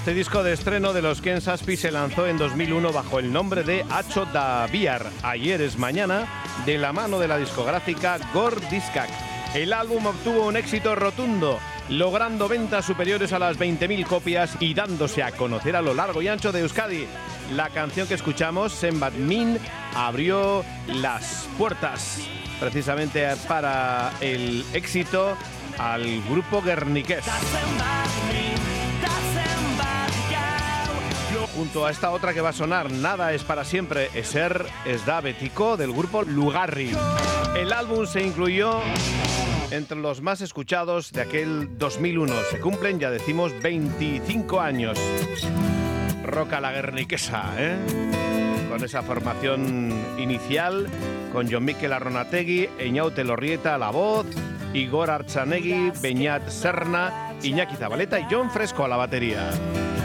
Este disco de estreno de los Ken Saspi se lanzó en 2001 bajo el nombre de Acho da Biar, Ayer es Mañana, de la mano de la discográfica Gor Diskak. El álbum obtuvo un éxito rotundo, logrando ventas superiores a las 20.000 copias y dándose a conocer a lo largo y ancho de Euskadi. La canción que escuchamos, Zenbat Min, abrió las puertas precisamente para el éxito al grupo guerniqués. Junto a esta otra que va a sonar, Nada es para siempre, Eser ez da betiko, del grupo Lugarri. El álbum se incluyó entre los más escuchados de aquel 2001. Se cumplen, ya decimos, 25 años. Roca la guerniquesa, con esa formación inicial, con Jon Mikel Arronategui, Eñaute Lorrieta a la voz, Igor Artzanegui, Beñat Serna, Iñaki Zabaleta y Jon Fresco a la batería.